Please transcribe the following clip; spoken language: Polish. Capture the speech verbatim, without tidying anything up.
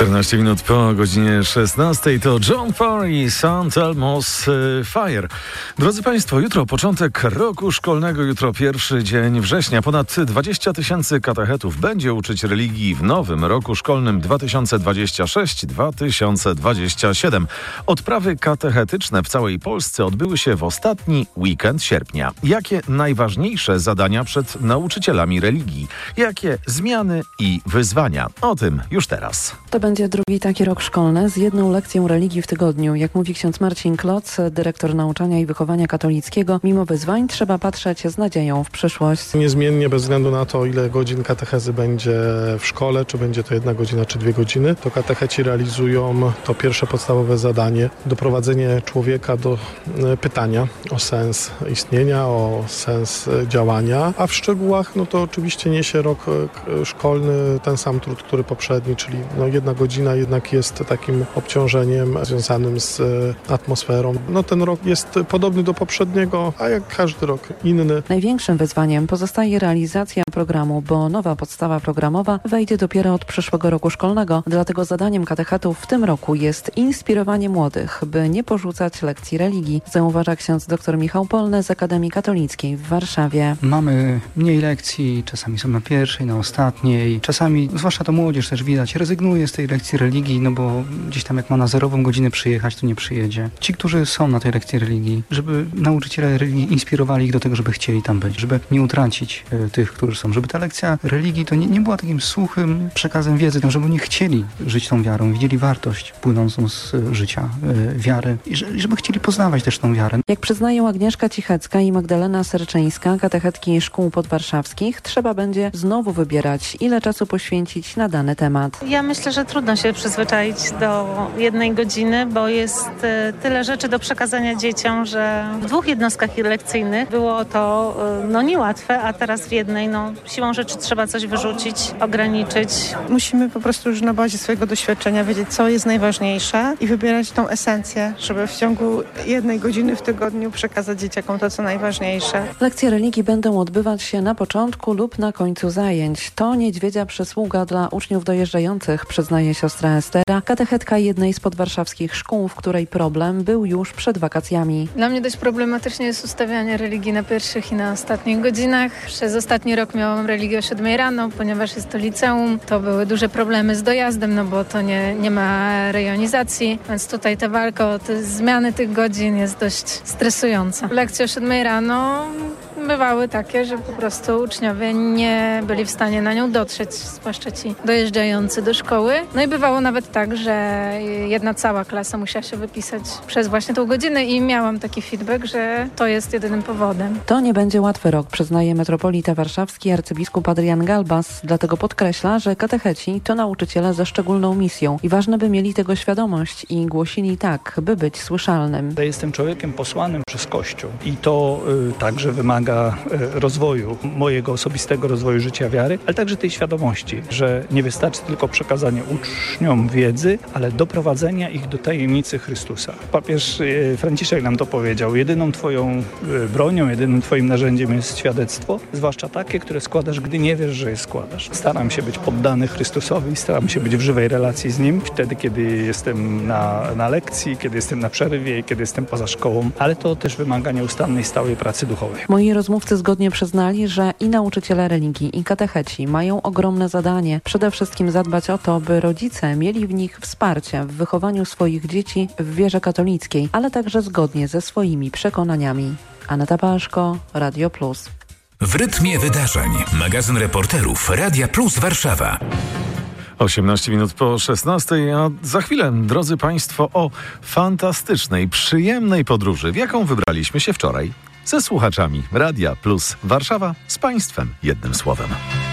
czternaście minut po godzinie szesnastej to John Parr i Saint Elmo's Fire. Drodzy Państwo, jutro początek roku szkolnego, jutro pierwszy dzień września. Ponad dwadzieścia tysięcy katechetów będzie uczyć religii w nowym roku szkolnym dwa tysiące dwudziestym szóstym dwa tysiące dwudziestym siódmym. Odprawy katechetyczne w całej Polsce odbyły się w ostatni weekend sierpnia. Jakie najważniejsze zadania przed nauczycielami religii? Jakie zmiany i wyzwania? O tym już teraz. To będzie drugi taki rok szkolny z jedną lekcją religii w tygodniu. Jak mówi ksiądz Marcin Kloc, dyrektor nauczania i wychowania katolickiego, mimo wyzwań trzeba patrzeć z nadzieją w przyszłość. Niezmiennie, bez względu na to, ile godzin katechezy będzie w szkole, czy będzie to jedna godzina, czy dwie godziny, to katecheci realizują to pierwsze podstawowe zadanie, doprowadzenie człowieka do pytania o sens istnienia, o sens działania, a w szczegółach, no to oczywiście niesie rok szkolny ten sam trud, który poprzedni, czyli no jedna godzina jednak jest takim obciążeniem związanym z atmosferą. No ten rok jest podobny do poprzedniego, a jak każdy rok inny. Największym wyzwaniem pozostaje realizacja programu, bo nowa podstawa programowa wejdzie dopiero od przyszłego roku szkolnego. Dlatego zadaniem katechetów w tym roku jest inspirowanie młodych, by nie porzucać lekcji religii, zauważa ksiądz dr Michał Polny z Akademii Katolickiej w Warszawie. Mamy mniej lekcji, czasami są na pierwszej, na ostatniej. Czasami, zwłaszcza to młodzież też widać, rezygnuje z tej lekcji religii, no bo gdzieś tam jak ma na zerową godzinę przyjechać, to nie przyjedzie. Ci, którzy są na tej lekcji religii, żeby nauczyciele religii inspirowali ich do tego, żeby chcieli tam być, żeby nie utracić y, tych, którzy są. Żeby ta lekcja religii to nie, nie była takim suchym przekazem wiedzy, no, żeby oni chcieli żyć tą wiarą, widzieli wartość płynącą z y, życia y, wiary i że, żeby chcieli poznawać też tą wiarę. Jak przyznają Agnieszka Cichecka i Magdalena Serczyńska, katechetki szkół podwarszawskich, trzeba będzie znowu wybierać, ile czasu poświęcić na dany temat. Ja myślę, że trudno się przyzwyczaić do jednej godziny, bo jest tyle rzeczy do przekazania dzieciom, że w dwóch jednostkach lekcyjnych było to no niełatwe, a teraz w jednej no siłą rzeczy trzeba coś wyrzucić, ograniczyć. Musimy po prostu już na bazie swojego doświadczenia wiedzieć, co jest najważniejsze i wybierać tą esencję, żeby w ciągu jednej godziny w tygodniu przekazać dzieciakom to, co najważniejsze. Lekcje religii będą odbywać się na początku lub na końcu zajęć. To niedźwiedzia przysługa dla uczniów dojeżdżających, przyznaje siostra Estera, katechetka jednej z podwarszawskich szkół, w której problem był już przed wakacjami. Dla mnie dość problematycznie jest ustawianie religii na pierwszych i na ostatnich godzinach. Przez ostatni rok miałam religię o siódmej rano, ponieważ jest to liceum. To były duże problemy z dojazdem, no bo to nie, nie ma rejonizacji, więc tutaj ta walka o te zmiany tych godzin jest dość stresująca. Lekcje o siódmej rano bywały takie, że po prostu uczniowie nie byli w stanie na nią dotrzeć, zwłaszcza ci dojeżdżający do szkoły. No i bywało nawet tak, że jedna cała klasa musiała się wypisać przez właśnie tą godzinę i miałam taki feedback, że to jest jedynym powodem. To nie będzie łatwy rok, przyznaje metropolita warszawski arcybiskup Adrian Galbas, dlatego podkreśla, że katecheci to nauczyciele ze szczególną misją i ważne, by mieli tego świadomość i głosili tak, by być słyszalnym. Ja jestem człowiekiem posłanym przez Kościół i to y, także wymaga rozwoju, mojego osobistego rozwoju życia wiary, ale także tej świadomości, że nie wystarczy tylko przekazanie uczniom wiedzy, ale doprowadzenia ich do tajemnicy Chrystusa. Papież Franciszek nam to powiedział. Jedyną twoją bronią, jedynym twoim narzędziem jest świadectwo, zwłaszcza takie, które składasz, gdy nie wiesz, że je składasz. Staram się być poddany Chrystusowi, staram się być w żywej relacji z Nim, wtedy, kiedy jestem na, na lekcji, kiedy jestem na przerwie, kiedy jestem poza szkołą, ale to też wymaga nieustannej, stałej pracy duchowej. Moi rozmówcy zgodnie przyznali, że i nauczyciele religii, i katecheci mają ogromne zadanie. Przede wszystkim zadbać o to, by rodzice mieli w nich wsparcie w wychowaniu swoich dzieci w wierze katolickiej, ale także zgodnie ze swoimi przekonaniami. Aneta Paszko, Radio Plus. W rytmie wydarzeń. Magazyn reporterów Radia Plus Warszawa. osiemnaście minut po szesnastej, a za chwilę, drodzy Państwo, o fantastycznej, przyjemnej podróży, w jaką wybraliśmy się wczoraj ze słuchaczami Radia Plus Warszawa, z Państwem, jednym słowem.